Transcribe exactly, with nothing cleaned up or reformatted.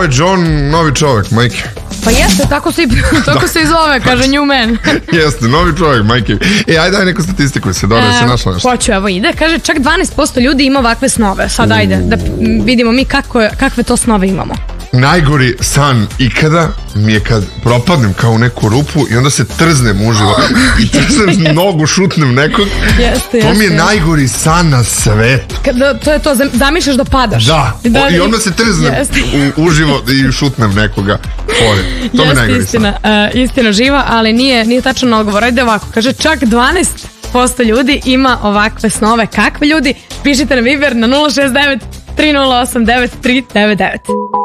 Ovo je John, novi čovek, majke. Pa jeste, tako se i, tako se i zove, kaže New Man. Jeste, novi čovjek, majke. E, ajde daj neku statistiku, se dobro, se našla nešto. Hoću, evo ide, kaže čak dvanaest posto ljudi ima ovakve snove. Sad ajde, da vidimo mi kako, kakve to snove imamo. Najgori san ikada mi je kad propadnem kao u neku rupu i onda se trznem uživo i trznem nogu, šutnem nekog. Jeste, to mi je jeste. najgori san na svetu. Kada, to je to, zamišljaš da padaš. Da, da o, i onda se trznem u, uživo i šutnem nekoga. Fore. To mi je najgori istina, san. uh, istina živa, ali nije, nije tačno odgovor. Ajde ovako, kaže čak dvanaest posto ljudi ima ovakve snove. Kakve ljudi? Pišite na Viber na nula šest devet tri nula osam devet tri devet devet.